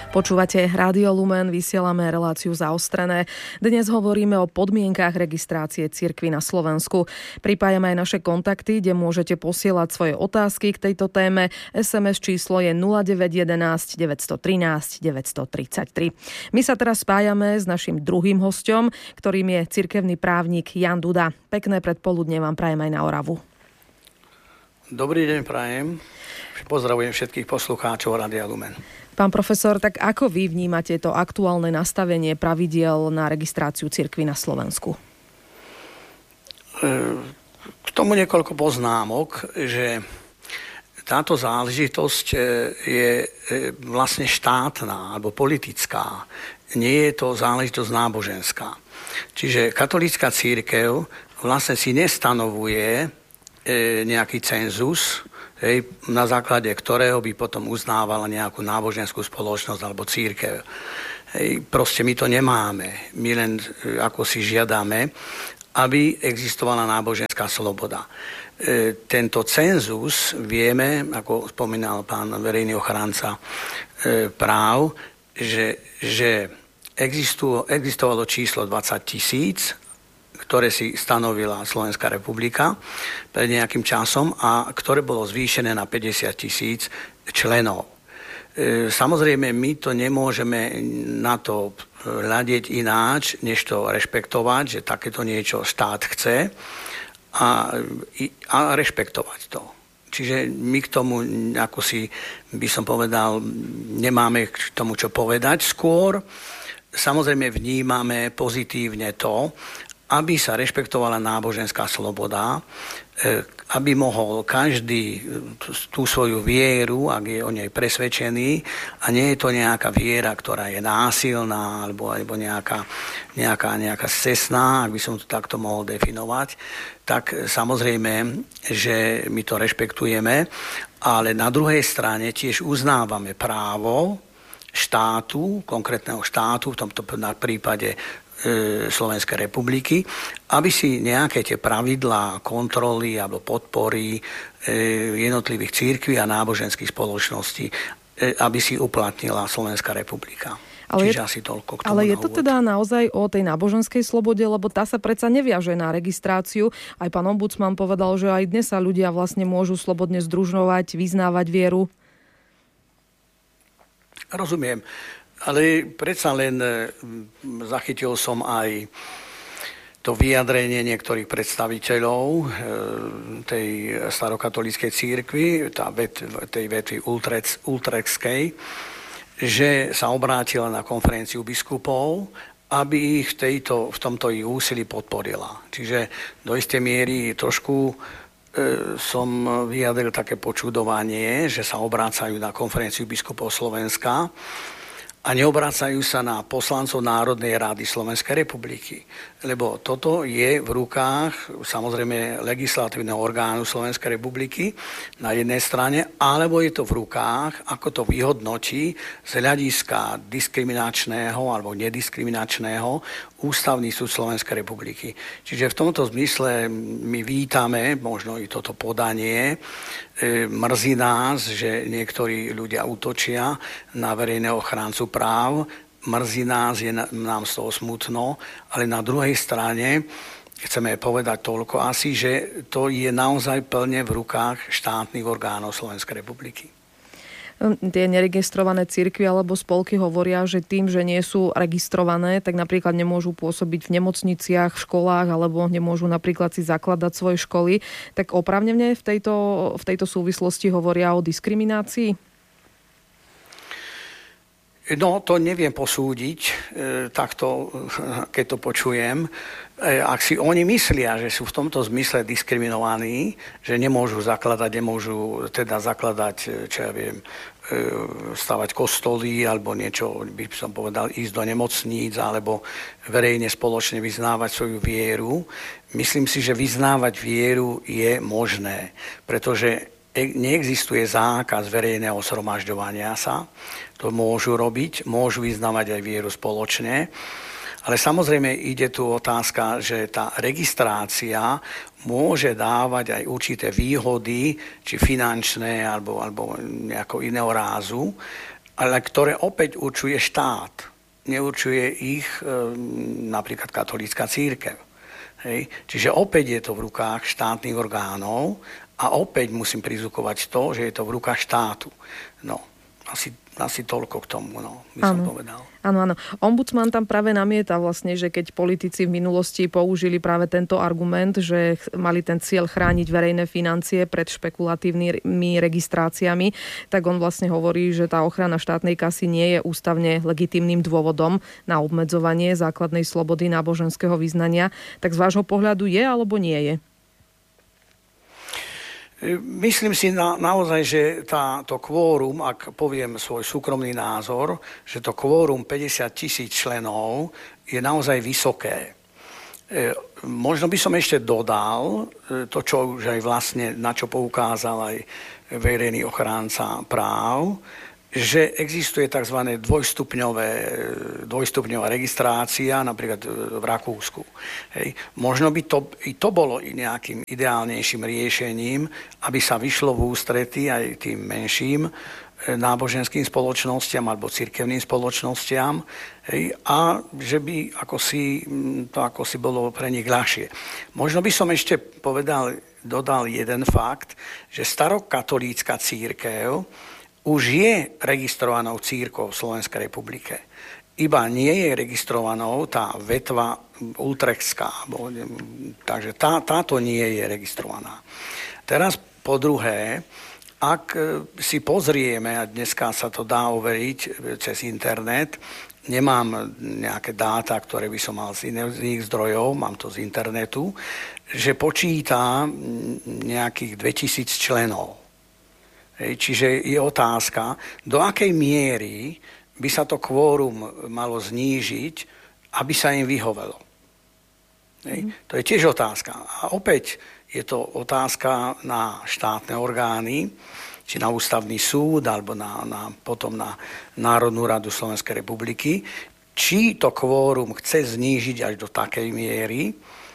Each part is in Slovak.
Počúvate Rádio Lumen, vysielame reláciu Zaostrené. Dnes hovoríme o podmienkach registrácie cirkvi na Slovensku. Pripájame aj naše kontakty, kde môžete posielať svoje otázky k tejto téme. SMS číslo je 0911 913 933. My sa teraz spájame s našim druhým hosťom, ktorým je cirkevný právnik Jan Duda. Pekné predpoludne vám prajem aj na Oravu. Dobrý deň prajem. Pozdravujem všetkých poslucháčov Rádia Lumen. Pán profesor, tak ako vy vnímate to aktuálne nastavenie pravidiel na registráciu cirkvi na Slovensku? K tomu niekoľko poznámok, že táto záležitosť je vlastne štátna alebo politická. Nie je to záležitosť náboženská. Čiže katolícka cirkev vlastne si nestanovuje nejaký cenzus, na základe ktorého by potom uznávala nejakú náboženskú spoločnosť alebo cirkev. Proste my to nemáme. My len ako si žiadame, aby existovala náboženská sloboda. Tento cenzus vieme, ako spomínal pán verejný ochranca práv, že existovalo číslo 20 000, ktoré si stanovila Slovenská republika pred nejakým časom a ktoré bolo zvýšené na 50 000 členov. Samozrejme, my to nemôžeme na to hľadiť ináč, než to rešpektovať, že takéto niečo štát chce a rešpektovať to. Čiže my k tomu, ako si by som povedal, nemáme k tomu čo povedať. Skôr samozrejme vnímame pozitívne to, aby sa rešpektovala náboženská sloboda, aby mohol každý tú svoju vieru, ak je o nej presvedčený, a nie je to nejaká viera, ktorá je násilná alebo nejaká scestná, ak by som to takto mohol definovať, tak samozrejme, že my to rešpektujeme, ale na druhej strane tiež uznávame právo štátu, konkrétneho štátu, v tomto prípade Slovenskej republiky, aby si nejaké tie pravidlá, kontroly alebo podpory jednotlivých cirkví a náboženských spoločností, aby si uplatnila Slovenská republika. Čiže asi toľko k tomu. Ale je to teda naozaj o tej náboženskej slobode, lebo tá sa predsa neviaže na registráciu. Aj pán ombudsman povedal, že aj dnes sa ľudia vlastne môžu slobodne združovať, vyznávať vieru. Rozumiem. Ale predsa len zachytil som aj to vyjadrenie niektorých predstaviteľov tej starokatolíckej cirkvi, tej vetvy ultrekskej, že sa obrátila na konferenciu biskupov, aby ich v tomto ich úsilí podporila. Čiže do istej miery trošku som vyjadril také počudovanie, že sa obrácajú na konferenciu biskupov Slovenska a neobrácajú sa na poslancov Národnej rady Slovenskej republiky. Lebo toto je v rukách samozrejme legislatívneho orgánu Slovenskej republiky na jednej strane, alebo je to v rukách, ako to vyhodnotí z hľadiska diskriminačného alebo nediskriminačného Ústavný súd Slovenskej republiky. Čiže v tomto zmysle my vítame možno i toto podanie. Mrzí nás, že niektorí ľudia útočia na verejného ochráncu práv. Mrzí nás, je nám z toho smutno, ale na druhej strane chceme povedať toľko asi, že to je naozaj plne v rukách štátnych orgánov Slovenskej republiky. Tie neregistrované cirkvi alebo spolky hovoria, že tým, že nie sú registrované, tak napríklad nemôžu pôsobiť v nemocniciach, v školách alebo nemôžu napríklad si zakladať svoje školy. Tak oprávnene v tejto súvislosti hovoria o diskriminácii? No, to neviem posúdiť, takto, keď to počujem. Ak si oni myslia, že sú v tomto zmysle diskriminovaní, že nemôžu zakladať, čo ja viem, stavať kostoly alebo niečo, by som povedal, ísť do nemocníc alebo verejne spoločne vyznávať svoju vieru. Myslím si, že vyznávať vieru je možné, pretože neexistuje zákaz verejného zhromažďovania sa. To môžu robiť, môžu vyznávať aj vieru spoločne. Ale samozrejme ide tu otázka, že tá registrácia môže dávať aj určité výhody, či finančné, alebo nejako iného rázu. ale ktoré opäť určuje štát. Neurčuje ich napríklad katolícka cirkev. Hej. Čiže opäť je to v rukách štátnych orgánov a opäť musím prizvukovať to, že je to v rukách štátu. No, asi toľko k tomu, by som povedal. Áno. Ombudsman tam práve namieta vlastne, že keď politici v minulosti použili práve tento argument, že mali ten cieľ chrániť verejné financie pred špekulatívnymi registráciami, tak on vlastne hovorí, že tá ochrana štátnej kasy nie je ústavne legitímnym dôvodom na obmedzovanie základnej slobody náboženského vyznania. Tak z vášho pohľadu je alebo nie je? Myslím si naozaj, že to kvórum, ak poviem svoj súkromný názor, že to kvórum 50 000 členov je naozaj vysoké. Možno by som ešte dodal to, čo už aj vlastne, na čo poukázal aj verejný ochránca práv, že existuje tzv. dvojstupňová registrácia, napríklad v Rakúsku. Hej. Možno by to bolo nejakým ideálnejším riešením, aby sa vyšlo v ústrety aj tým menším náboženským spoločnostiam alebo cirkevným spoločnostiam, hej, a že by ako si bolo pre nich ľahšie. Možno by som ešte dodal jeden fakt, že starokatolícka cirkev už je registrovanou cirkvou v Slovenskej republike. Iba nie je registrovanou tá vetva ultrechtská. Takže táto nie je registrovaná. Teraz po druhé, ak si pozrieme, a dneska sa to dá overiť cez internet, nemám nejaké dáta, ktoré by som mal z iných zdrojov, mám to z internetu, že počíta nejakých 2000 členov. Čiže je otázka, do akej miery by sa to kvórum malo znížiť, aby sa im vyhovelo. To je tiež otázka. A opäť je to otázka na štátne orgány, či na ústavný súd, alebo potom na Národnú radu Slovenskej republiky, či to kvórum chce znížiť až do takej miery,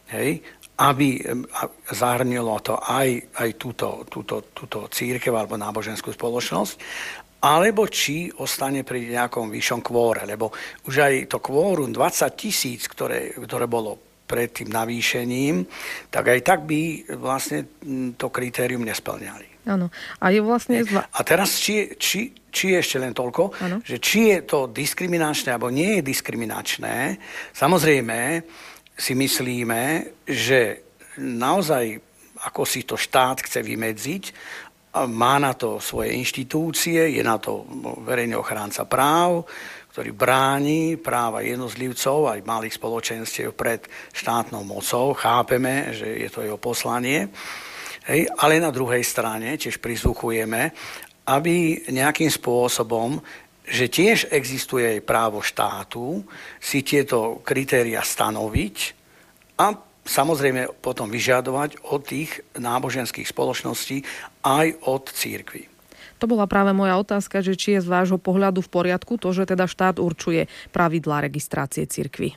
aby zahrnilo to aj túto cirkev alebo náboženskú spoločnosť, alebo či ostane pri nejakom vyššom kvóre, lebo už aj to kvórum 20 000, ktoré bolo pred tým navýšením, tak aj tak by vlastne to kritérium nesplňali. Áno. A je vlastne... A teraz, či ešte len toľko, že či je to diskriminačné, alebo nie je diskriminačné, samozrejme, si myslíme, že naozaj, ako si to štát chce vymedziť, má na to svoje inštitúcie, je na to verejný ochránca práv, ktorý bráni práva jednotlivcov aj malých spoločenstiev pred štátnou mocou. Chápeme, že je to jeho poslanie. Ale na druhej strane tiež prizvuchujeme, aby nejakým spôsobom, že tiež existuje aj právo štátu si tieto kritéria stanoviť a samozrejme potom vyžadovať od tých náboženských spoločností aj od cirkvi. To bola práve moja otázka, že či je z vášho pohľadu v poriadku to, že teda štát určuje pravidlá registrácie cirkvi.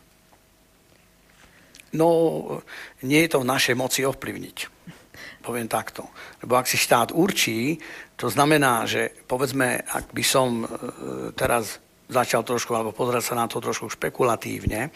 No, nie je to v našej moci ovplyvniť. Poviem takto. Lebo ak si štát určí, to znamená, že povedzme, ak by som teraz začal trošku, alebo pozerať sa na to trošku špekulatívne,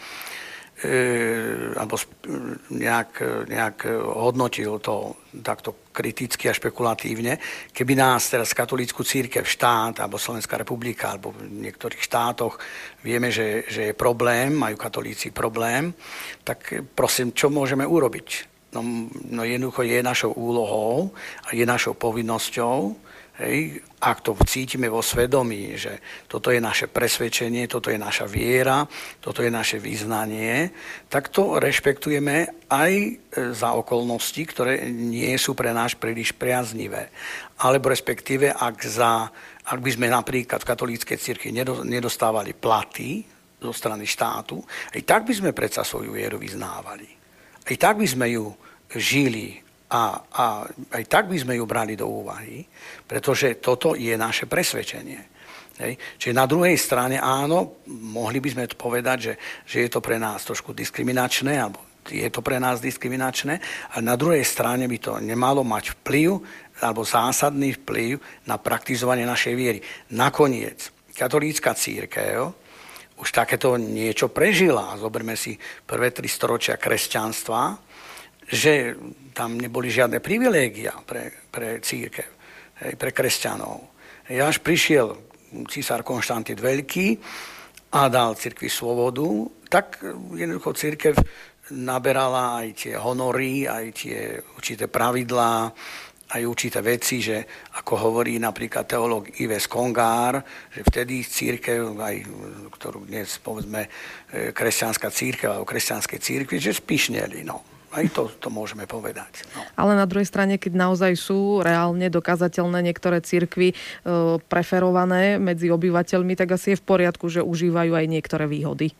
alebo nejak hodnotil to takto kriticky a špekulatívne, keby nás teraz katolícku cirkev, štát, alebo Slovenská republika, alebo v niektorých štátoch vieme, že je problém, majú katolíci problém, tak prosím, čo môžeme urobiť? No jednoducho je našou úlohou a je našou povinnosťou, ak to cítime vo svedomí, že toto je naše presvedčenie, toto je naša viera, toto je naše vyznanie, tak to rešpektujeme aj za okolnosti, ktoré nie sú pre nás príliš priaznivé. Alebo respektíve, ak by sme napríklad v katolíckej cirkvi nedostávali platy zo strany štátu, aj tak by sme predsa svoju vieru vyznávali. Aj tak by sme ju žili a aj tak by sme ju brali do úvahy, pretože toto je naše presvedčenie. Čiže na druhej strane áno, mohli by sme to povedať, že je to pre nás trošku diskriminačné, alebo je to pre nás diskriminačné, ale na druhej strane by to nemalo mať vplyv alebo zásadný vplyv na praktizovanie našej viery. Nakoniec, katolícka cirkev už takéto niečo prežila. Zoberme si prvé 3 storočia kresťanstva, že tam neboli žiadne privilégia pre cirkev, pre kresťanov. Až prišiel císar Konštantín Veľký a dal cirkvi slobodu, tak jednoducho cirkev naberala aj tie honory, aj tie určité pravidlá, aj určité veci, že ako hovorí napríklad teológ Yves Congar, že vtedy cirkev, aj ktorú dnes povedzme kresťanská cirkev alebo kresťanské cirkvi, že spišneli, no. Aj to môžeme povedať. No. Ale na druhej strane, keď naozaj sú reálne dokázateľné niektoré cirkvi preferované medzi obyvateľmi, tak asi je v poriadku, že užívajú aj niektoré výhody.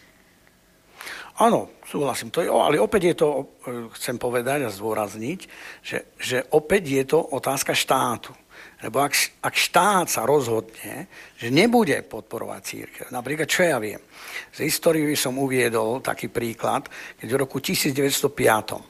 Áno, súhlasím. Ale opäť je to, chcem povedať a zdôrazniť, že opäť je to otázka štátu. Lebo ak štát sa rozhodne, že nebude podporovať cirkev, napríklad, čo ja viem, z histórie som uviedol taký príklad, keď v roku 1905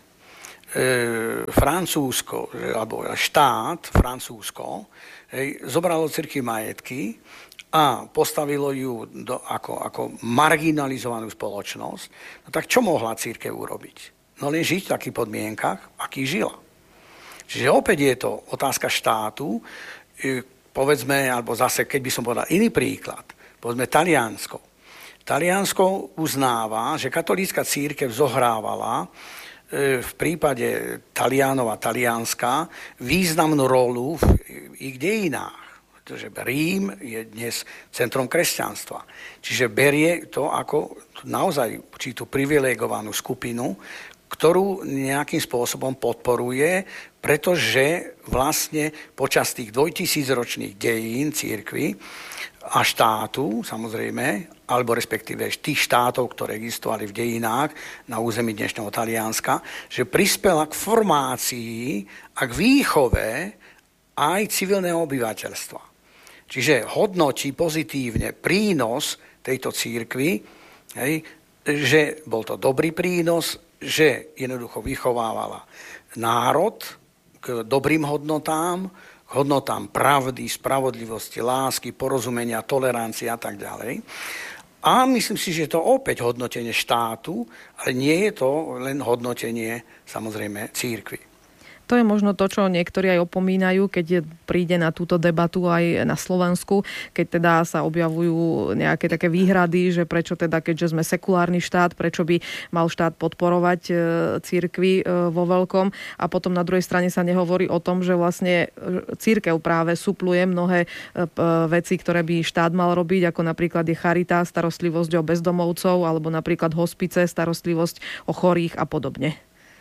Francúzsko, alebo štát Francúzsko, zobralo cirkvi majetky a postavilo ju ako marginalizovanú spoločnosť, no tak čo mohla cirkev urobiť? No len žiť v takých podmienkach, akých žila. Čiže opäť je to otázka štátu, povedzme, alebo zase, keď by som povedal iný príklad, povedzme Taliansko. Taliansko uznáva, že katolícka cirkev zohrávala v prípade Talianov a Talianska významnú rolu v ich dejinách. Pretože Rím je dnes centrom kresťanstva. Čiže berie to ako naozaj určitú privilegovanú skupinu, ktorú nejakým spôsobom podporuje, pretože vlastne počas tých 2000-ročných dejín cirkvi a štátu, samozrejme, alebo respektíve tých štátov, ktoré existovali v dejinách na území dnešného Talianska, že prispela k formácii a k výchove aj civilného obyvateľstva. Čiže hodnotí pozitívne prínos tejto cirkvi, že bol to dobrý prínos, že jednoducho vychovávala národ k dobrým hodnotám, k hodnotám pravdy, spravodlivosti, lásky, porozumenia, tolerancie a tak ďalej. A myslím si, že je to opäť hodnotenie štátu, ale nie je to len hodnotenie, samozrejme, cirkvi. To je možno to, čo niektorí aj opomínajú, keď príde na túto debatu aj na Slovensku, keď teda sa objavujú nejaké také výhrady, že prečo teda, keďže sme sekulárny štát, prečo by mal štát podporovať cirkvi vo veľkom, a potom na druhej strane sa nehovorí o tom, že vlastne cirkev práve supluje mnohé veci, ktoré by štát mal robiť, ako napríklad je charita, starostlivosť o bezdomovcov, alebo napríklad hospice, starostlivosť o chorých a podobne.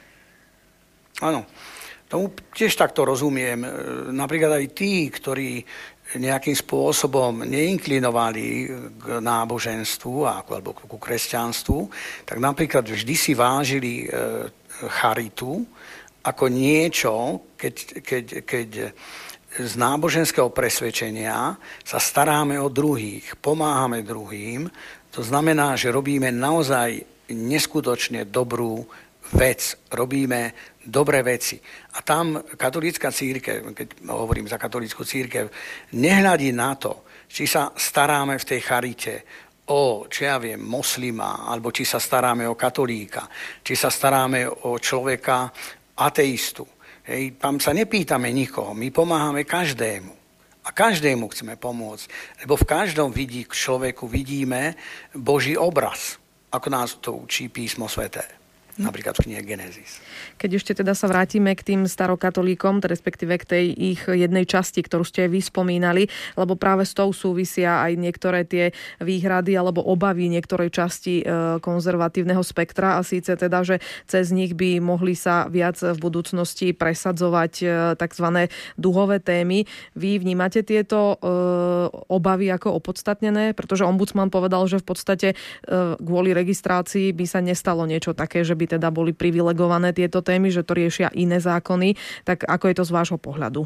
Áno. Tomu tiež takto rozumiem. Napríklad aj tí, ktorí nejakým spôsobom neinklinovali k náboženstvu alebo ku kresťanstvu, tak napríklad vždy si vážili charitu ako niečo, keď z náboženského presvedčenia sa staráme o druhých, pomáhame druhým. To znamená, že robíme naozaj neskutočne dobrú vec, robíme dobré veci. A tam katolícka cirkev, keď hovorím za katolícku cirkev, nehľadí na to, či sa staráme v tej charite o, čo ja viem, moslima, alebo či sa staráme o katolíka, či sa staráme o človeka ateistu. Tam sa nepýtame nikoho, my pomáhame každému. A každému chceme pomôcť, lebo v každom človeku vidíme Boží obraz, ako nás to učí písmo sväté. Napríklad v knihe Genesis. Keď ešte teda sa vrátime k tým starokatolíkom, respektíve k tej ich jednej časti, ktorú ste aj vy spomínali, lebo práve s tou súvisia aj niektoré tie výhrady alebo obavy niektorej časti konzervatívneho spektra, a síce teda, že cez nich by mohli sa viac v budúcnosti presadzovať tzv. Duhové témy. Vy vnímate tieto obavy ako opodstatnené? Pretože ombudsman povedal, že v podstate kvôli registrácii by sa nestalo niečo také, že by teda boli privilegované tieto témy, že to riešia iné zákony. Tak ako je to z vášho pohľadu?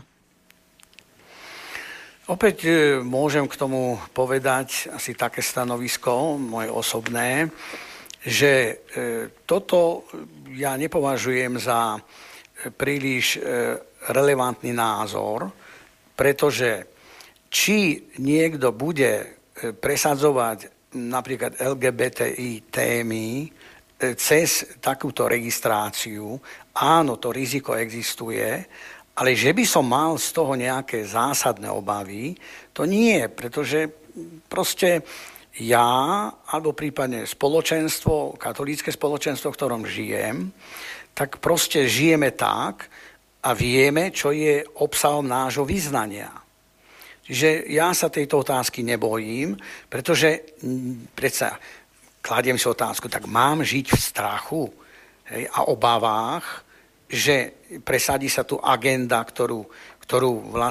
Opäť môžem k tomu povedať asi také stanovisko, moje osobné, že toto ja nepovažujem za príliš relevantný názor, pretože či niekto bude presadzovať napríklad LGBTI témy cez takúto registráciu, áno, to riziko existuje, ale že by som mal z toho nejaké zásadné obavy, to nie, pretože proste ja, alebo prípadne spoločenstvo, katolícke spoločenstvo, v ktorom žijem, tak proste žijeme tak a vieme, čo je obsahom nášho vyznania. Čiže ja sa tejto otázky nebojím, pretože predsa kladiem si otázku, tak mám žiť v strachu, hej, a obavách, že presadí sa tu agenda, ktorá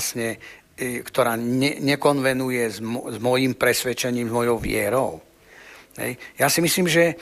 nekonvenuje s mojím presvedčením, s mojou vierou. Hej. Ja si myslím, že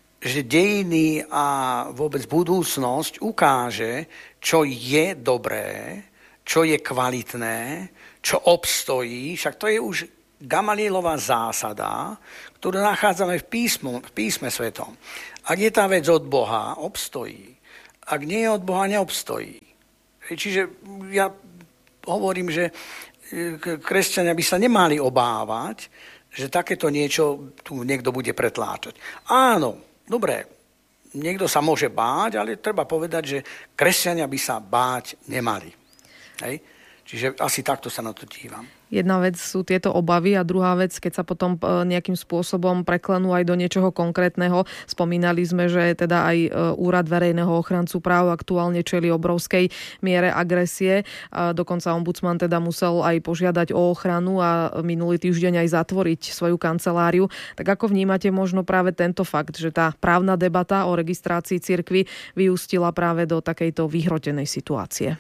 dejiny a vôbec budúcnosť ukáže, čo je dobré, čo je kvalitné, čo obstojí, však to je už Gamalielová zásada, ktorú nachádzame v písme svetom. Ak je tá vec od Boha, obstojí. Ak nie je od Boha, neobstojí. Čiže ja hovorím, že kresťania by sa nemali obávať, že takéto niečo tu niekto bude pretláčať. Áno, dobre, niekto sa môže báť, ale treba povedať, že kresťania by sa báť nemali. Hej? Čiže asi takto sa na to dívam. Jedna vec sú tieto obavy a druhá vec, keď sa potom nejakým spôsobom preklenú aj do niečoho konkrétneho. Spomínali sme, že teda aj Úrad verejného ochrancu práv aktuálne čelí obrovskej miere agresie. Dokonca ombudsman teda musel aj požiadať o ochranu a minulý týždeň aj zatvoriť svoju kanceláriu. Tak ako vnímate možno práve tento fakt, že tá právna debata o registrácii cirkvi vyústila práve do takejto vyhrotenej situácie?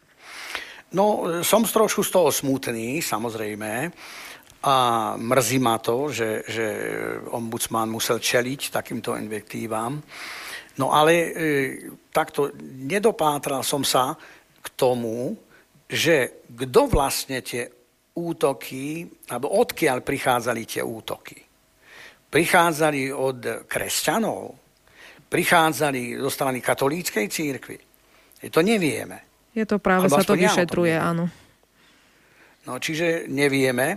No, som trošku z toho smutný, samozrejme, a mrzí ma to, že ombudsman musel čeliť takýmto invektívam. No ale takto nedopátral som sa k tomu, že kto vlastne tie útoky, alebo odkiaľ prichádzali tie útoky. Prichádzali od kresťanov, prichádzali zo strany katolíckej cirkvi. To nevieme. Je to práve, sa to vyšetruje, áno. No, čiže nevieme.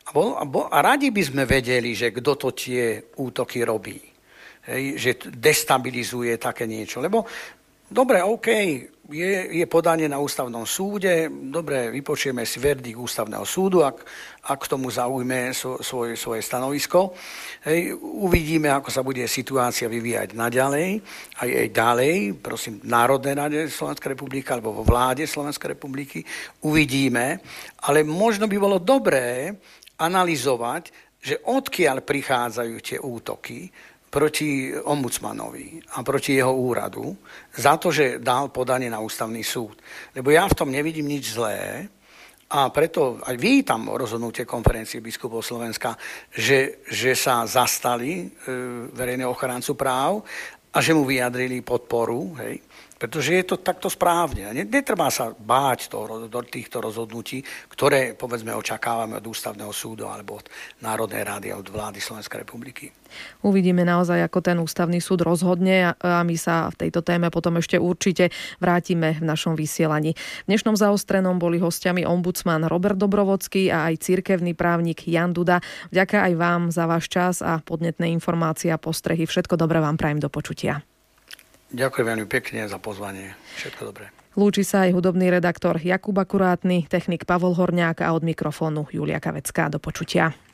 A radi by sme vedeli, že kto to tie útoky robí. Hej, že destabilizuje také niečo. Lebo, dobre, OK, je podanie na ústavnom súde, dobre, vypočujeme si verdikt ústavného súdu, ak k tomu zaujme svoje stanovisko. Hej, uvidíme, ako sa bude situácia vyvíjať naďalej, aj ďalej, prosím, v Národnej rade Slovenskej republiky alebo vo vláde Slovenskej republiky. Uvidíme, ale možno by bolo dobré analyzovať, že odkiaľ prichádzajú tie útoky proti ombudsmanovi a proti jeho úradu za to, že dal podanie na ústavný súd. Lebo ja v tom nevidím nič zlé a preto aj vítam rozhodnutie konferencie biskupov Slovenska, že sa zastali verejného ochrancu práv a že mu vyjadrili podporu, hej, pretože je to takto správne. Netreba sa báť do týchto rozhodnutí, ktoré, povedzme, očakávame od ústavného súdu alebo od Národnej rady a od vlády Slovenskej republiky. Uvidíme naozaj, ako ten ústavný súd rozhodne a my sa v tejto téme potom ešte určite vrátime v našom vysielaní. V dnešnom Zaostrenom boli hostiami ombudsman Robert Dobrovodský a aj cirkevný právnik Jan Duda. Vďaka aj vám za váš čas a podnetné informácie a postrehy. Všetko dobré vám prajem, do počutia. Ďakujem veľmi pekne za pozvanie. Všetko dobré. Lúči sa aj hudobný redaktor Jakub Akurátny, technik Pavol Horňák a od mikrofónu Julia Kavecká. Do počutia.